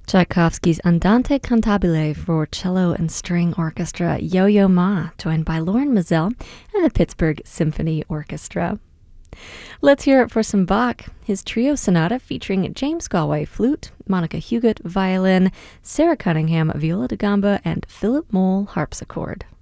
Tchaikovsky's Andante Cantabile for cello and string orchestra, Yo-Yo Ma, joined by Lauren Mizell and the Pittsburgh Symphony Orchestra. Let's hear it for some Bach, his trio sonata featuring James Galway flute, Monica Huguet violin, Sarah Cunningham viola da gamba, and Philip Moll harpsichord.